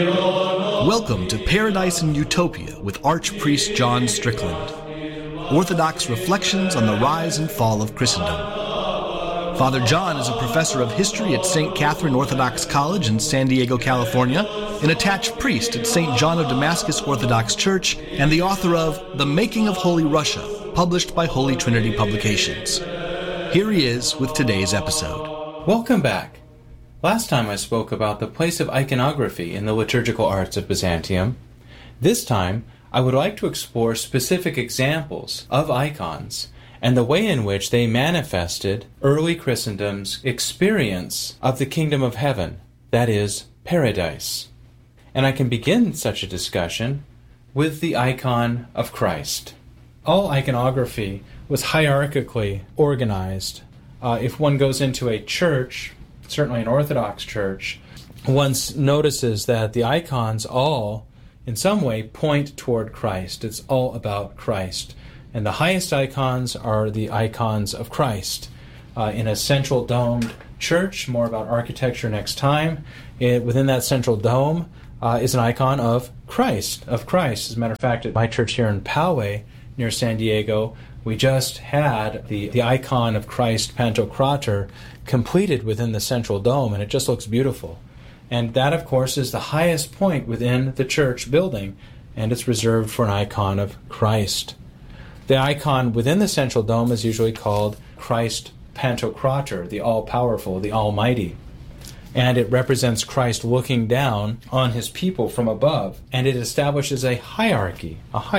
Welcome to Paradise and Utopia with Archpriest John Strickland. Orthodox reflections on the rise and fall of Christendom. Father John is a professor of history at St. Catherine Orthodox College in San Diego, California, an attached priest at St. John of Damascus Orthodox Church, and the author of The Making of Holy Russia, published by Holy Trinity Publications. Here he is with today's episode. Welcome back. Last time I spoke about the place of iconography in the liturgical arts of Byzantium. This time, I would like to explore specific examples of icons and the way in which they manifested early Christendom's experience of the kingdom of heaven, that is, paradise. And I can begin such a discussion with the icon of Christ. All iconography was hierarchically organized. If one goes into a church, certainly an Orthodox church, one notices that the icons all, in some way, point toward Christ. It's all about Christ. And the highest icons are the icons of Christ. In a central domed church, more about architecture next time, within that central dome is an icon of Christ. As a matter of fact, at my church here in Poway, near San Diego, we just had the icon of Christ, Pantocrator, completed within the central dome, and it just looks beautiful. And that, of course, is the highest point within the church building, and it's reserved for an icon of Christ. The icon within the central dome is usually called Christ Pantocrator, the all-powerful, the almighty. And it represents Christ looking down on his people from above, and it establishes a hierarchy.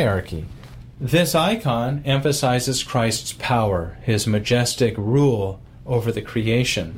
This icon emphasizes Christ's power, his majestic rule over the creation.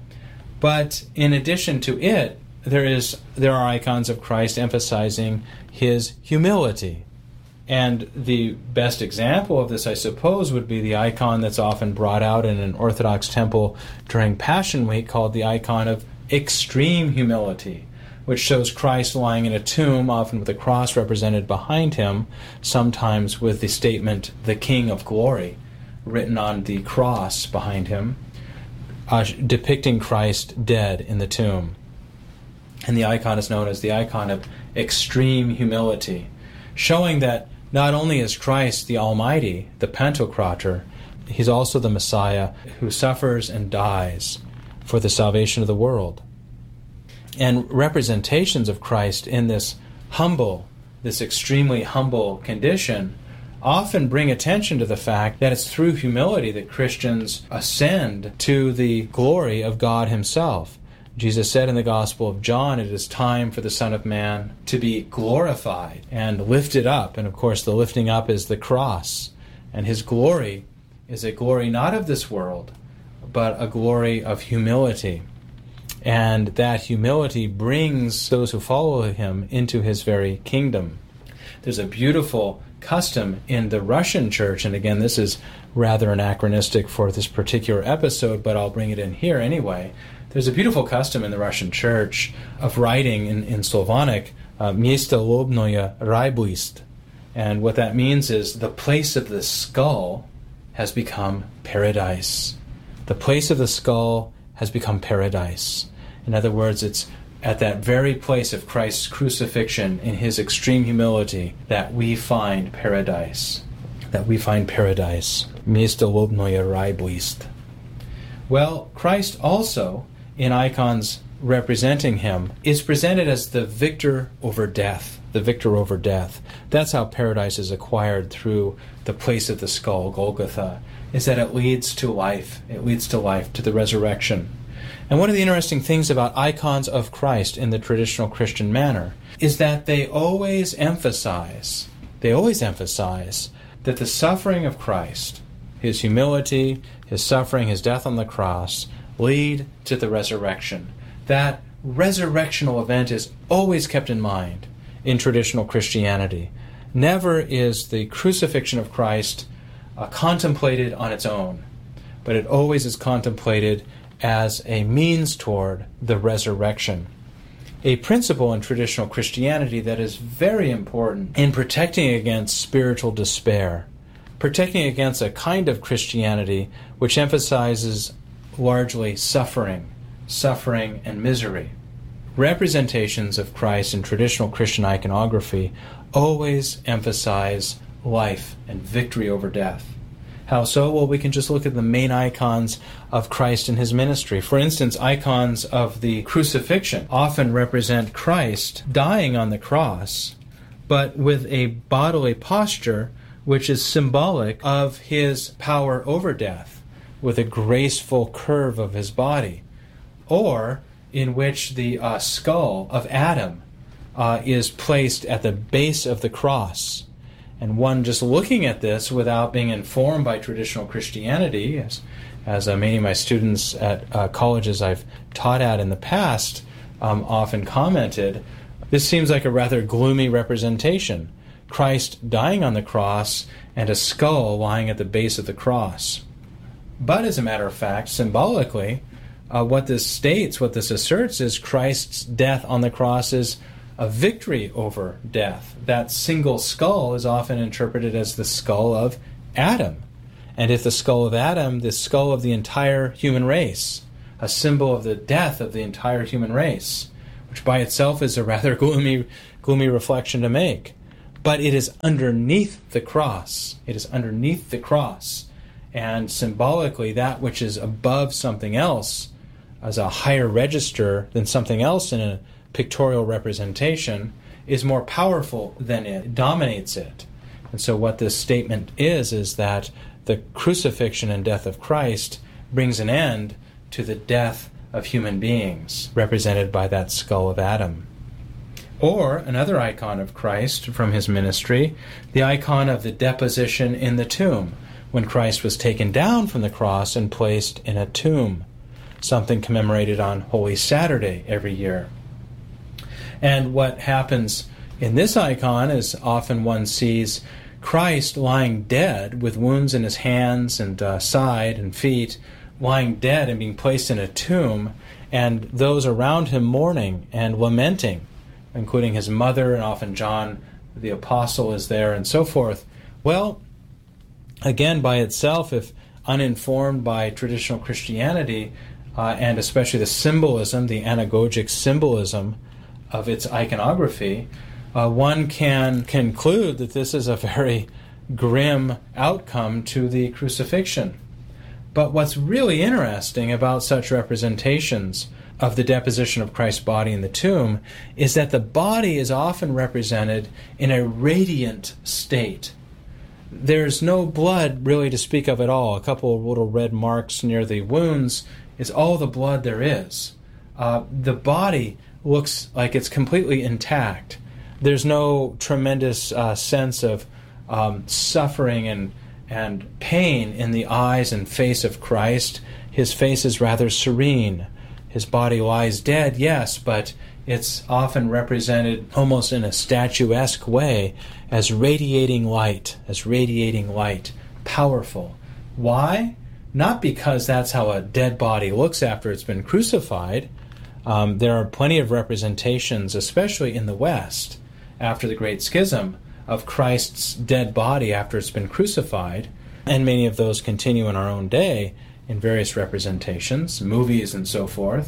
But in addition to it, there are icons of Christ emphasizing his humility. And the best example of this, I suppose, would be the icon that's often brought out in an Orthodox temple during Passion Week, called the icon of extreme humility, which shows Christ lying in a tomb, often with a cross represented behind him, sometimes with the statement, "the King of Glory," written on the cross behind him, depicting Christ dead in the tomb. And the icon is known as the icon of extreme humility, showing that not only is Christ the Almighty, the Pantocrator, he's also the Messiah who suffers and dies for the salvation of the world. And representations of Christ in this extremely humble condition often bring attention to the fact that it's through humility that Christians ascend to the glory of God himself. Jesus said in the Gospel of John, it is time for the Son of Man to be glorified and lifted up. And of course, the lifting up is the cross. And his glory is a glory not of this world, but a glory of humility. And that humility brings those who follow him into his very kingdom. There's a beautiful custom in the Russian church, and again, this is rather anachronistic for this particular episode, but I'll bring it in here anyway. There's a beautiful custom in the Russian church of writing in Slavonic, "Место лобное рай будет." And what that means is the place of the skull has become paradise. The place of the skull has become paradise. In other words, it's at that very place of Christ's crucifixion in his extreme humility that we find paradise. Место лобное рай будет. Well, Christ also, in icons representing him, is presented as the victor over death. That's how paradise is acquired through the place of the skull, Golgotha, is that it leads to life. It leads to life, to the resurrection. And one of the interesting things about icons of Christ in the traditional Christian manner is that they always emphasize that the suffering of Christ, his humility, his suffering, his death on the cross, lead to the resurrection. That resurrectional event is always kept in mind in traditional Christianity. Never is the crucifixion of Christ contemplated on its own, but it always is contemplated as a means toward the resurrection. A principle in traditional Christianity that is very important in protecting against spiritual despair, protecting against a kind of Christianity which emphasizes largely suffering and misery. representations of Christ in traditional Christian iconography always emphasize life and victory over death. How so? Well, we can just look at the main icons of Christ and his ministry. For instance, icons of the crucifixion often represent Christ dying on the cross, but with a bodily posture which is symbolic of his power over death, with a graceful curve of his body, or in which the skull of Adam is placed at the base of the cross. And one just looking at this without being informed by traditional Christianity, as many of my students at colleges I've taught at in the past often commented, this seems like a rather gloomy representation. Christ dying on the cross and a skull lying at the base of the cross. But as a matter of fact, symbolically, what this states, what this asserts, is Christ's death on the cross is a victory over death. That single skull is often interpreted as the skull of Adam. And if the skull of Adam, the skull of the entire human race, a symbol of the death of the entire human race, which by itself is a rather gloomy reflection to make. But it is underneath the cross. It is underneath the cross. And symbolically, that which is above something else as a higher register than something else in a pictorial representation is more powerful than it, dominates it. And so what this statement is that the crucifixion and death of Christ brings an end to the death of human beings, represented by that skull of Adam. Or another icon of Christ from his ministry, the icon of the deposition in the tomb, when Christ was taken down from the cross and placed in a tomb, something commemorated on Holy Saturday every year. And what happens in this icon is often one sees Christ lying dead with wounds in his hands and side and feet, lying dead and being placed in a tomb, and those around him mourning and lamenting, including his mother, and often John the Apostle is there, and so forth. Well, again, by itself, if uninformed by traditional Christianity, and especially the symbolism, the anagogic symbolism of its iconography, one can conclude that this is a very grim outcome to the crucifixion. But what's really interesting about such representations of the deposition of Christ's body in the tomb is that the body is often represented in a radiant state. There's no blood really to speak of at all. A couple of little red marks near the wounds is all the blood there is. The body looks like it's completely intact. There's no tremendous sense of suffering and pain in the eyes and face of Christ. His face is rather serene. His body lies dead, yes, but it's often represented almost in a statuesque way as radiating light, powerful. Why? Not because that's how a dead body looks after it's been crucified. There are plenty of representations, especially in the West, after the Great Schism, of Christ's dead body after it's been crucified, and many of those continue in our own day in various representations, movies and so forth.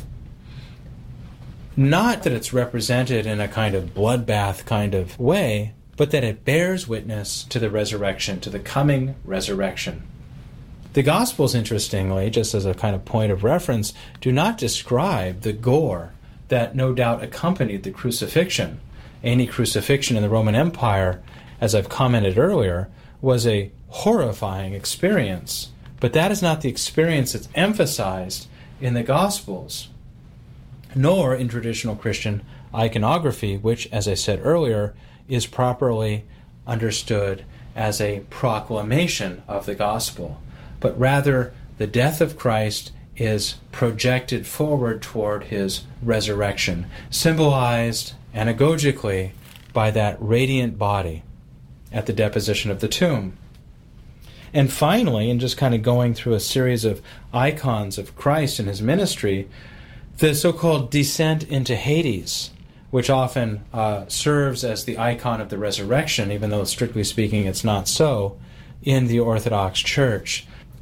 Not that it's represented in a kind of bloodbath kind of way, but that it bears witness to the resurrection, to the coming resurrection. The Gospels, interestingly, just as a kind of point of reference, do not describe the gore that no doubt accompanied the crucifixion. Any crucifixion in the Roman Empire, as I've commented earlier, was a horrifying experience. But that is not the experience that's emphasized in the Gospels, nor in traditional Christian iconography, which, as I said earlier, is properly understood as a proclamation of the gospel. But rather, the death of Christ is projected forward toward his resurrection, symbolized anagogically by that radiant body at the deposition of the tomb. And finally, and just kind of going through a series of icons of Christ and his ministry, the so-called descent into Hades, which often serves as the icon of the resurrection, even though strictly speaking it's not so, in the Orthodox Church.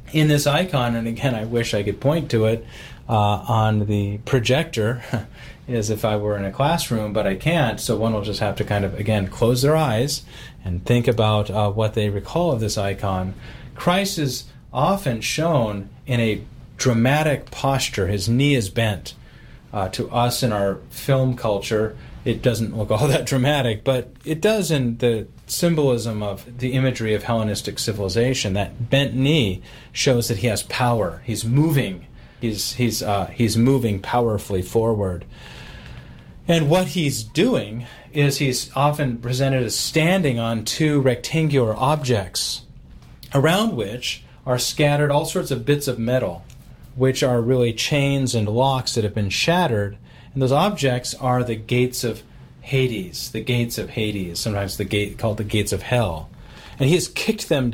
In this icon, and again, I wish I could point to it on the projector as if I were in a classroom, but I can't, so one will just have to kind of, again, close their eyes and think about what they recall of this icon. Christ is often shown in a dramatic posture. His knee is bent. To us in our film culture, it doesn't look all that dramatic, but it does in the symbolism of the imagery of Hellenistic civilization. That bent knee shows that he has power. He's moving. He's moving powerfully forward. And what he's doing is he's often presented as standing on two rectangular objects, around which are scattered all sorts of bits of metal, which are really chains and locks that have been shattered. And those objects are the gates of Hades, sometimes called the gates of hell. And he has kicked them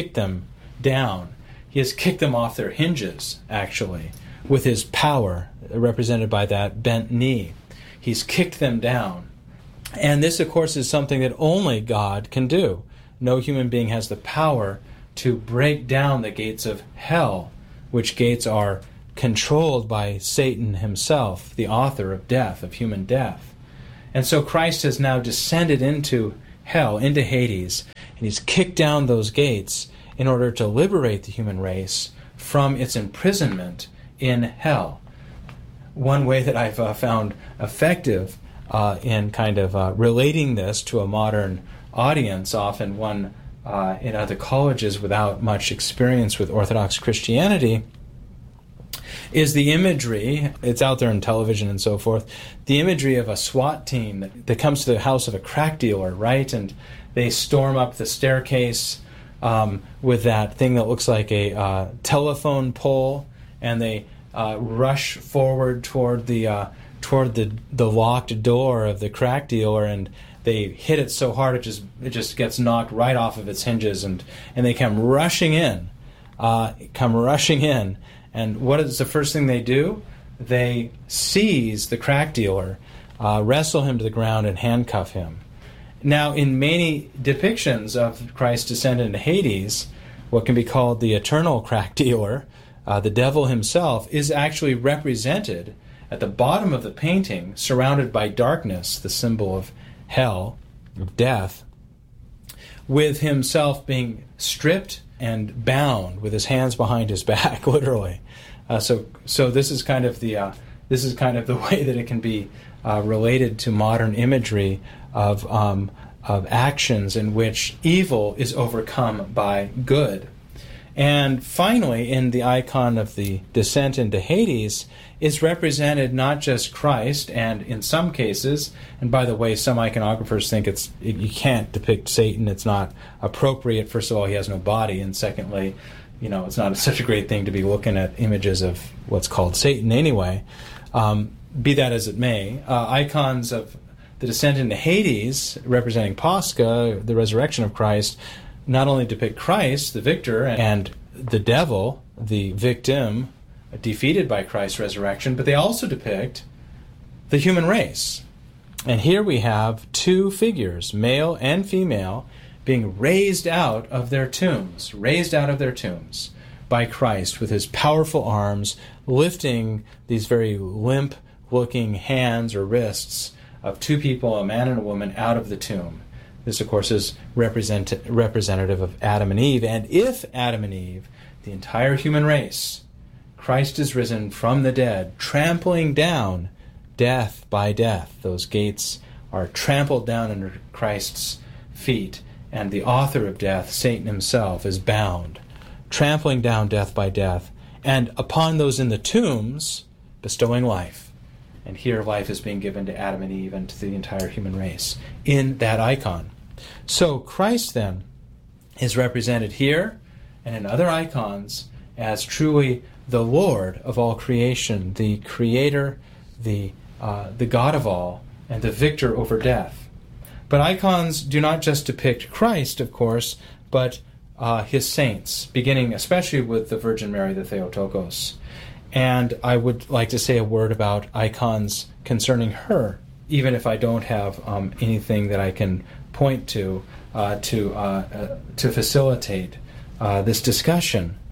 down. He has kicked them off their hinges, actually, with his power, represented by that bent knee. He's kicked them down. And this, of course, is something that only God can do. No human being has the power to break down the gates of hell, which gates are controlled by Satan himself, the author of death, of human death. And so Christ has now descended into hell, into Hades, and he's kicked down those gates in order to liberate the human race from its imprisonment in hell. One way that I've found effective in kind of relating this to a modern audience, often one in other colleges without much experience with Orthodox Christianity, is the imagery, it's out there in television and so forth, the imagery of a SWAT team that comes to the house of a crack dealer, right? And they storm up the staircase with that thing that looks like a telephone pole, and they rush forward toward the locked door of the crack dealer, and they hit it so hard it just gets knocked right off of its hinges, and they come rushing in. And what is the first thing they do? They seize the crack dealer, wrestle him to the ground, and handcuff him. Now, in many depictions of Christ descending into Hades, what can be called the eternal crack dealer, the devil himself, is actually represented at the bottom of the painting, surrounded by darkness, the symbol of hell, of death, with himself being stripped and bound with his hands behind his back, literally. So this is kind of the way that it can be related to modern imagery of actions in which evil is overcome by good. And finally, in the icon of the descent into Hades, is represented not just Christ, and in some cases, and by the way, some iconographers think you can't depict Satan, it's not appropriate. First of all, he has no body, and secondly, it's not such a great thing to be looking at images of what's called Satan anyway. Be that as it may, icons of the descent into Hades, representing Pascha, the resurrection of Christ, not only depict Christ, the victor, and the devil, the victim, defeated by Christ's resurrection, but they also depict the human race. And here we have two figures, male and female, being raised out of their tombs by Christ with his powerful arms, lifting these very limp-looking hands or wrists of two people, a man and a woman, out of the tomb. This, of course, is representative of Adam and Eve. And if Adam and Eve, the entire human race, Christ is risen from the dead, trampling down death by death. Those gates are trampled down under Christ's feet, and the author of death, Satan himself, is bound, trampling down death by death, and upon those in the tombs, bestowing life. And here life is being given to Adam and Eve and to the entire human race in that icon. So Christ, then, is represented here and in other icons as truly the Lord of all creation, the Creator, the God of all, and the victor over death. But icons do not just depict Christ, of course, but his saints, beginning especially with the Virgin Mary, the Theotokos. And I would like to say a word about icons concerning her, even if I don't have anything that I can point to facilitate this discussion.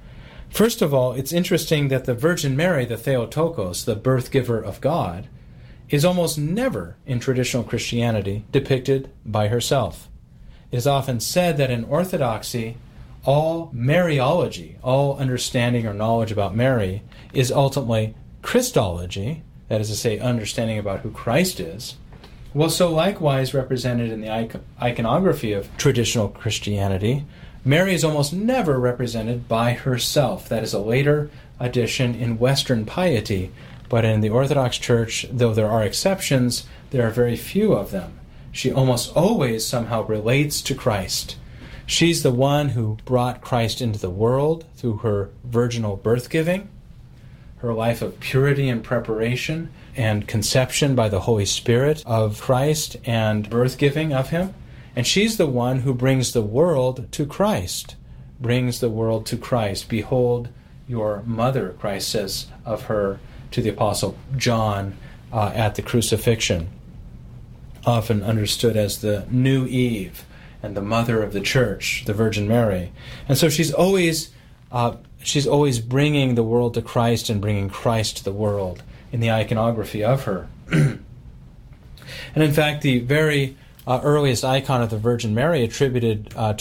First of all, it's interesting that the Virgin Mary, the Theotokos, the birth giver of God, is almost never in traditional Christianity depicted by herself. It is often said that in Orthodoxy, all Mariology, all understanding or knowledge about Mary, is ultimately Christology, that is to say, understanding about who Christ is. Well, so likewise represented in the iconography of traditional Christianity, Mary is almost never represented by herself. That is a later addition in Western piety. But in the Orthodox Church, though there are exceptions, there are very few of them. She almost always somehow relates to Christ. She's the one who brought Christ into the world through her virginal birth-giving, her life of purity and preparation, and conception by the Holy Spirit of Christ and birth-giving of him. And she's the one who brings the world to Christ, brings the world to Christ. Behold your mother, Christ says of her to the Apostle John at the crucifixion, often understood as the new Eve and the mother of the church, the Virgin Mary. And so she's always bringing the world to Christ and bringing Christ to the world in the iconography of her. And in fact, the very earliest icon of the Virgin Mary attributed to